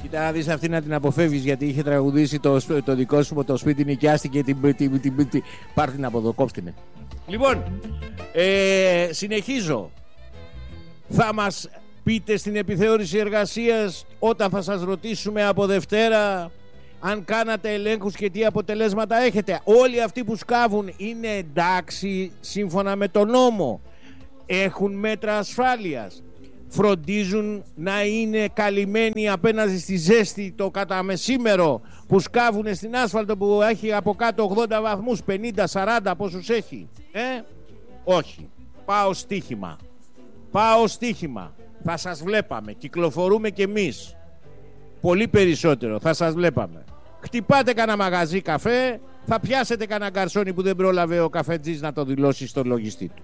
Κοίτα να δεις αυτή να την αποφεύγεις, γιατί είχε τραγουδήσει το δικό σου το σπίτι νοικιάστηκε την πάρ' την από εδώ, κόφτηνε. Λοιπόν, συνεχίζω. Θα μας πείτε στην επιθεώρηση εργασίας όταν θα σας ρωτήσουμε από Δευτέρα αν κάνατε ελέγχους και τι αποτελέσματα έχετε. Όλοι αυτοί που σκάβουν είναι εντάξει σύμφωνα με τον νόμο? Έχουν μέτρα ασφάλειας? Φροντίζουν να είναι καλυμμένοι απέναντι στη ζέστη το κατά μεσήμερο που σκάβουν στην άσφαλτο που έχει από κάτω 80 βαθμούς, 50, 40 πόσους έχει? Όχι. Πάω στοίχημα. Θα σας βλέπαμε. Κυκλοφορούμε κι εμείς. Πολύ περισσότερο θα σας βλέπαμε. Χτυπάτε κανένα μαγαζί καφέ, θα πιάσετε κανένα γκαρσόνι που δεν πρόλαβε ο καφετζής να το δηλώσει στο λογιστή του.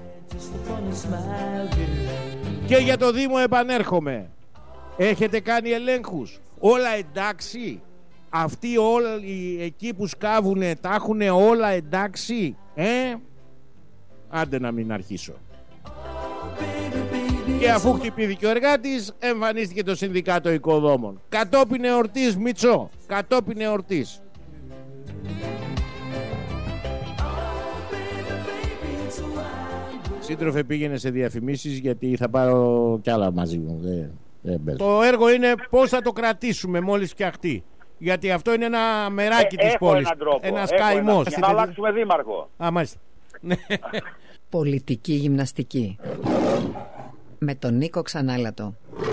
Και για το Δήμο επανέρχομαι. Έχετε κάνει ελέγχους? Όλα εντάξει? Αυτοί όλοι εκεί που σκάβουνε τα έχουνε όλα εντάξει? Άντε να μην αρχίσω. Και αφού χτυπήθηκε ο εργάτης, εμφανίστηκε το Συνδικάτο Οικοδόμων. Κατόπιν εορτής, Μητσό, κατόπιν εορτής. Σύντροφε, πήγαινε σε διαφημίσεις, γιατί θα πάρω κι άλλα μαζί μου. Το έργο είναι πώς θα το κρατήσουμε μόλις φτιαχτεί. Γιατί αυτό είναι ένα μεράκι της πόλης. Ένας καημός. Θα αλλάξουμε δήμαρχο. Μάλιστα. Πολιτική γυμναστική με τον Νίκο Ξανάλατο.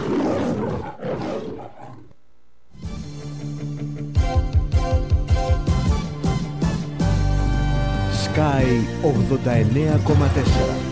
Sky 89,4.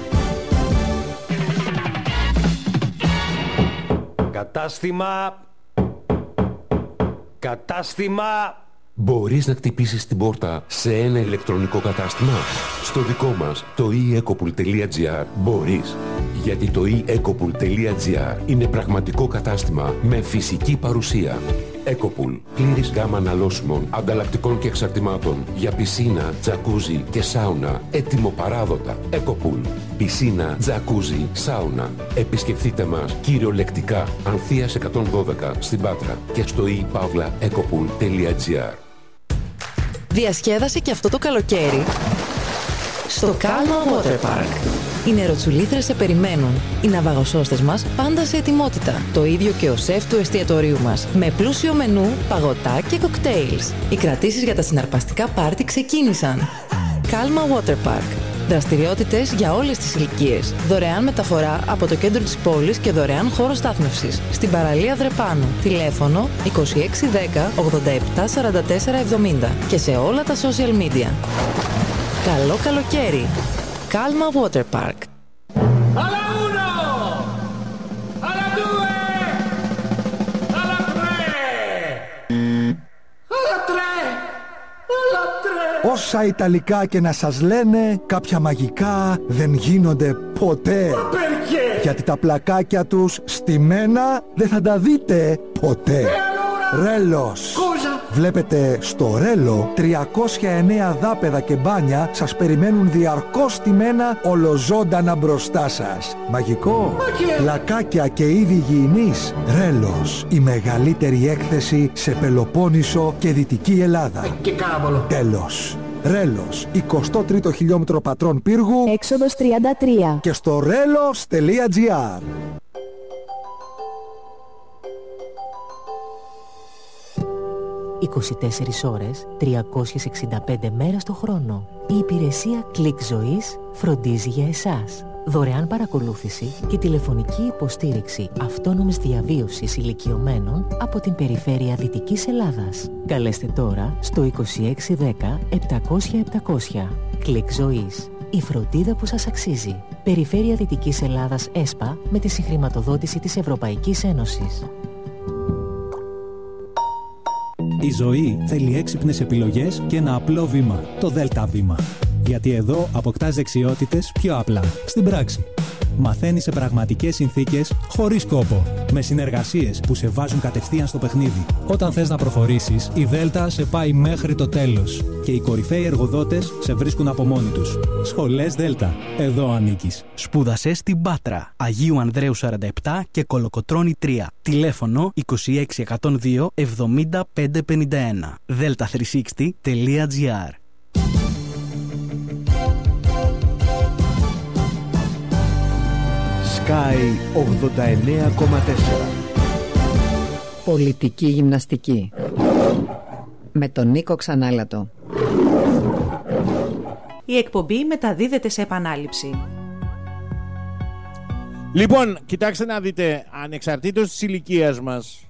Κατάστημα. Μπορείς να χτυπήσεις την πόρτα σε ένα ηλεκτρονικό κατάστημα? Στο δικό μας, το eEcopool.gr, μπορείς. Γιατί το eEcopool.gr είναι πραγματικό κατάστημα με φυσική παρουσία. Ecopool. Πλήρης γάμα αναλώσιμων, ανταλλακτικών και εξαρτημάτων για πισίνα, τζακούζι και σάουνα. Έτοιμο-παράδοτα. Ecopool. Πισίνα, τζακούζι, σάουνα. Επισκεφτείτε μας κυριολεκτικά Ανθείας 112 στην Πάτρα και στο ePavlaEcopool.gr. Διασκέδασε και αυτό το καλοκαίρι στο Calma Water Park. Οι νεροτσουλήθρες σε περιμένουν. Οι ναυαγοσώστες μας πάντα σε ετοιμότητα. Το ίδιο και ο σεφ του εστιατορίου μας. Με πλούσιο μενού, παγωτά και κοκτέιλς. Οι κρατήσεις για τα συναρπαστικά πάρτι ξεκίνησαν. Calma Water Park. Δραστηριότητες για όλες τις ηλικίες. Δωρεάν μεταφορά από το κέντρο της πόλης και δωρεάν χώρο στάθμευσης. Στην παραλία Δρεπάνου. Τηλέφωνο 2610 87 44 70 και σε όλα τα social media. Καλό καλοκαίρι! Calma Water Park. Alla uno! Alla due! Alla tre! Alla tre! Alla tre! Όσα Ιταλικά και να σας λένε, κάποια μαγικά δεν γίνονται ποτέ. Γιατί τα πλακάκια τους στημένα δεν θα τα δείτε ποτέ. Ρέλος. Βλέπετε, στο Ρέλο 309 δάπεδα και μπάνια σας περιμένουν διαρκώς στημένα ολοζώντανα μπροστά σας. Μαγικό. Πλακάκια και είδη υγιεινής. Ρέλος. Η μεγαλύτερη έκθεση σε Πελοπόννησο και Δυτική Ελλάδα. Και κάβολο. Τέλος. Ρέλος. 23ο χιλιόμετρο Πατρών Πύργου. Έξοδος 33. Και στο relos.gr. 24 ώρες, 365 μέρες το χρόνο. Η υπηρεσία Κλικ Ζωής φροντίζει για εσάς. Δωρεάν παρακολούθηση και τηλεφωνική υποστήριξη αυτόνομης διαβίωσης ηλικιωμένων από την περιφέρεια Δυτικής Ελλάδας. Καλέστε τώρα στο 2610 700 700. Κλικ Ζωής. Η φροντίδα που σας αξίζει. Περιφέρεια Δυτικής Ελλάδας ΕΣΠΑ με τη συγχρηματοδότηση της Ευρωπαϊκής Ένωσης. Η ζωή θέλει έξυπνες επιλογές και ένα απλό βήμα, το ΔΕΛΤΑ βήμα. Γιατί εδώ αποκτάς δεξιότητες πιο απλά, στην πράξη. Μαθαίνεις σε πραγματικές συνθήκες, χωρίς κόπο. Με συνεργασίες που σε βάζουν κατευθείαν στο παιχνίδι. Όταν θες να προχωρήσεις, η Δέλτα σε πάει μέχρι το τέλος. Και οι κορυφαίοι εργοδότες σε βρίσκουν από μόνοι τους. Σχολές Δέλτα. Εδώ ανήκεις. Σπούδασε στην Πάτρα, Αγίου Ανδρέου 47 και Κολοκοτρώνη 3. Τηλέφωνο 26102 70551. delta360.gr. Sky 89,4. Πολιτική γυμναστική. Με τον Νίκο Ξανάλατο. Η εκπομπή μεταδίδεται σε επανάληψη. Λοιπόν, κοιτάξτε να δείτε, ανεξαρτήτως της ηλικίας μας,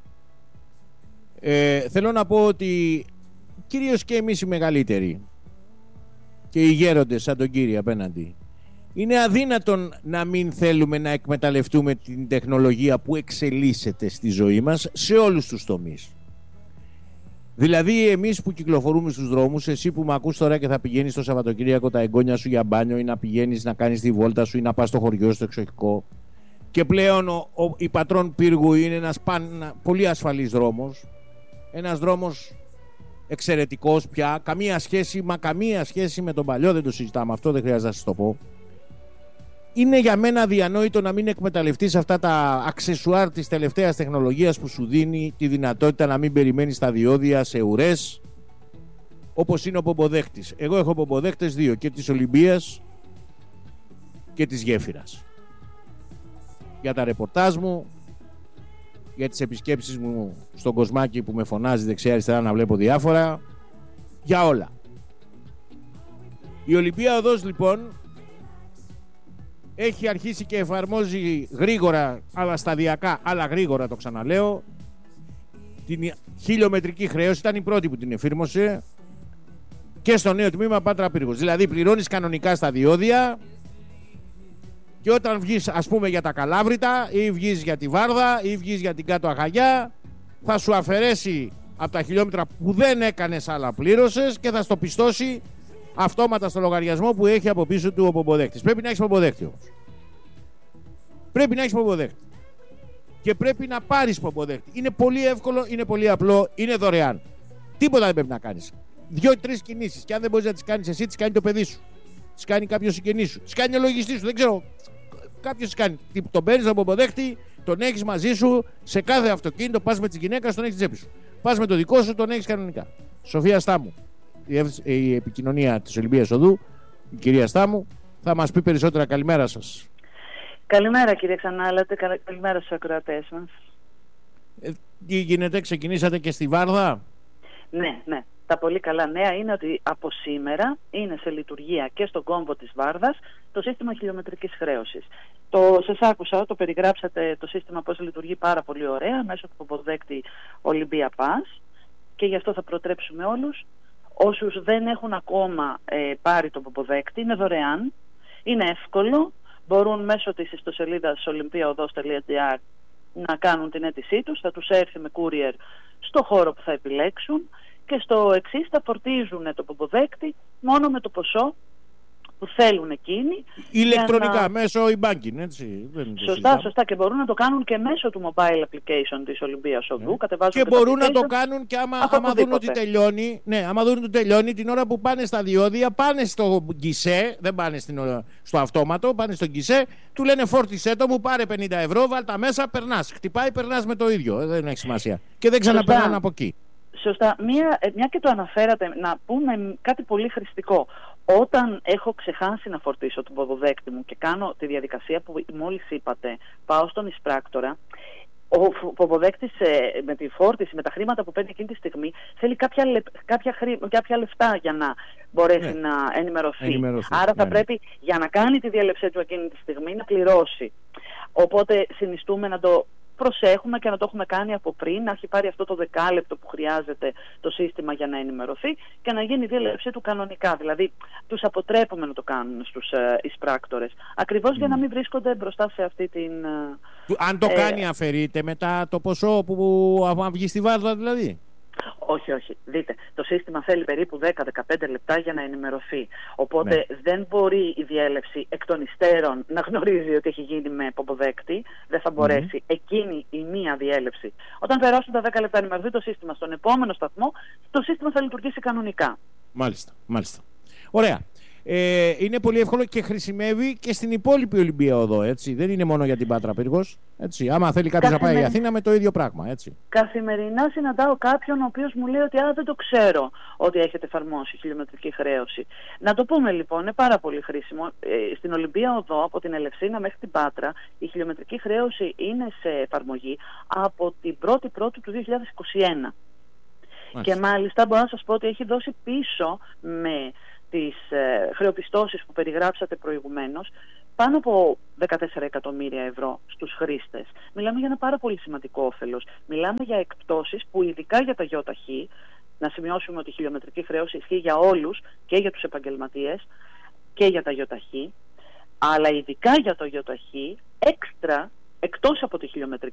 θέλω να πω ότι κυρίως και εμείς οι μεγαλύτεροι και οι γέροντες σαν τον κύριο απέναντι, είναι αδύνατον να μην θέλουμε να εκμεταλλευτούμε την τεχνολογία που εξελίσσεται στη ζωή μας σε όλους τους τομείς. Δηλαδή εμείς που κυκλοφορούμε στους δρόμους, εσύ που με ακούς τώρα και θα πηγαίνεις το Σαββατοκύριακο τα εγγόνια σου για μπάνιο ή να πηγαίνεις να κάνεις τη βόλτα σου ή να πας στο χωριό στο εξοχικό, και πλέον η Πατρών Πύργου είναι ένας πολύ ασφαλής δρόμος, ένας δρόμος εξαιρετικός πια, καμία σχέση με τον παλιό, δεν το συζητάμε αυτό, δεν χρειάζεται να σας το πω. Είναι για μένα αδιανόητο να μην εκμεταλλευτείς αυτά τα αξεσουάρ της τελευταίας τεχνολογίας που σου δίνει τη δυνατότητα να μην περιμένεις τα διόδια σε ουρές, όπως είναι ο πομποδέχτης. Εγώ έχω πομποδέχτες 2, και της Ολυμπίας και της Γέφυρας. Για τα ρεπορτάζ μου, για τις επισκέψεις μου στον Κοσμάκη που με φωνάζει δεξιά-αριστερά να βλέπω διάφορα, για όλα. Η Ολυμπία Οδός λοιπόν έχει αρχίσει και εφαρμόζει γρήγορα, αλλά σταδιακά, αλλά γρήγορα, το ξαναλέω, την χιλιομετρική χρέωση. Ήταν η πρώτη που την εφήρμοσε και στο νέο τμήμα Πάτρα Πύργος. Δηλαδή πληρώνεις κανονικά στα διόδια και όταν βγεις, ας πούμε, για τα Καλάβρητα ή βγεις για τη Βάρδα ή βγεις για την Κάτω Αχαγιά, θα σου αφαιρέσει από τα χιλιόμετρα που δεν έκανες αλλά πλήρωσες και θα στο πιστώσει αυτόματα στο λογαριασμό που έχει από πίσω του ο πομποδέκτης. Πρέπει να έχεις πομποδέκτη όμως. Πρέπει να έχεις πομποδέκτη. Και πρέπει να πάρεις πομποδέκτη. Είναι πολύ εύκολο, είναι πολύ απλό, είναι δωρεάν. Τίποτα δεν πρέπει να κάνεις. 2-3 κινήσεις. Και αν δεν μπορείς να τις κάνεις εσύ, τις κάνει το παιδί σου. Τις κάνει κάποιος συγγενής σου. Τις κάνει ο λογιστής σου. Δεν ξέρω. Κάποιος τις κάνει. Τον παίρνεις τον πομποδέκτη, τον έχεις μαζί σου σε κάθε αυτοκίνητο. Πας με τη γυναίκα, τον έχεις τσέπη σου. Πας με το δικό σου, τον έχεις κανονικά. Σοφία Στάμου, η επικοινωνία της Ολυμπίας Οδού, η κυρία Στάμου, θα μας πει περισσότερα. Καλημέρα σας. Καλημέρα κύριε Ξανάλατε, καλημέρα στους ακροατές μας. Τι γίνεται, ξεκινήσατε και στη Βάρδα? Ναι. Τα πολύ καλά νέα είναι ότι από σήμερα είναι σε λειτουργία και στον κόμβο της Βάρδας το σύστημα χιλιομετρικής χρέωσης. Σας άκουσα, το περιγράψατε το σύστημα πώς λειτουργεί πάρα πολύ ωραία μέσω του ποποδέκτη Olympia Pass, και γι' αυτό θα προτρέψουμε όλους όσους δεν έχουν ακόμα πάρει τον ποποδέκτη. Είναι δωρεάν, είναι εύκολο, μπορούν μέσω της ιστοσελίδας olympiaodos.gr να κάνουν την αίτησή τους, θα τους έρθει με courier στο χώρο που θα επιλέξουν και στο εξής θα φορτίζουν το ποποδέκτη μόνο με το ποσό που θέλουν εκείνοι. Ηλεκτρονικά, μέσω e-banking, έτσι. Σωστά, και μπορούν να το κάνουν και μέσω του mobile application της Ολυμπίας Οδού. Και μπορούν να το κάνουν και άμα δουν ότι τελειώνει, άμα δουν ότι τελειώνει, την ώρα που πάνε στα διόδια, πάνε στο γκισέ, δεν πάνε στο αυτόματο, πάνε στο γκισέ, του λένε φόρτισέ το μου, πάρε 50 ευρώ, βάλ τα μέσα, περνάς. Χτυπάει, περνάς με το ίδιο, δεν έχει σημασία. Και δεν ξαναπερνάνε από εκεί. Σωστά. Μια και το αναφέρατε, να πούμε κάτι πολύ χρηστικό. Όταν έχω ξεχάσει να φορτίσω τον ποδοδέκτη μου και κάνω τη διαδικασία που μόλις είπατε, πάω στον εισπράκτορα, ο ποδοδέκτης με τη φόρτιση, με τα χρήματα που παίρνει εκείνη τη στιγμή, θέλει κάποια λεφτά για να μπορέσει να ενημερωθεί. Άρα θα πρέπει, για να κάνει τη διέλευσή του εκείνη τη στιγμή, να πληρώσει. Οπότε συνιστούμε να το προσέχουμε και να το έχουμε κάνει από πριν, να έχει πάρει αυτό το δεκάλεπτο που χρειάζεται το σύστημα για να ενημερωθεί και να γίνει η διέλευσή του κανονικά. Δηλαδή, τους αποτρέπουμε να το κάνουν στους εισπράκτορες. Ακριβώς για να μην βρίσκονται μπροστά σε αυτή την... Αν το κάνει, αφαιρείται μετά το ποσό που βγει στη Βάρδα, δηλαδή. Όχι. Δείτε, το σύστημα θέλει περίπου 10-15 λεπτά για να ενημερωθεί. Οπότε δεν μπορεί η διέλευση εκ των υστέρων να γνωρίζει ότι έχει γίνει με ποποδέκτη. Δεν θα μπορέσει. Εκείνη η μία διέλευση. Όταν περάσουν τα 10 λεπτά, ενημερωθεί το σύστημα στον επόμενο σταθμό, το σύστημα θα λειτουργήσει κανονικά. Μάλιστα. Ωραία. Είναι πολύ εύκολο και χρησιμεύει και στην υπόλοιπη Ολυμπία οδό, έτσι. Δεν είναι μόνο για την Πάτρα Πύργος. Έτσι. Άμα θέλει κάποιος να πάει η Αθήνα, με το ίδιο πράγμα. Έτσι. Καθημερινά συναντάω κάποιον ο οποίος μου λέει ότι δεν το ξέρω ότι έχετε εφαρμόσει χιλιομετρική χρέωση. Να το πούμε λοιπόν, είναι πάρα πολύ χρήσιμο. Στην Ολυμπία οδό, από την Ελευσίνα μέχρι την Πάτρα, η χιλιομετρική χρέωση είναι σε εφαρμογή από την 1η Πρώτου του 2021. Και μάλιστα μπορώ να σας πω ότι έχει δώσει πίσω με τις χρεοπιστώσεις που περιγράψατε προηγουμένως πάνω από 14 εκατομμύρια ευρώ στους χρήστες. Μιλάμε για ένα πάρα πολύ σημαντικό όφελος. Μιλάμε για εκπτώσεις που ειδικά για τα ΙΧ, να σημειώσουμε ότι η χιλιομετρική χρέωση ισχύει για όλους, και για τους επαγγελματίες και για τα ΙΧ, αλλά ειδικά για το ΙΧ, έξτρα, εκτός από τη χιλιομετρική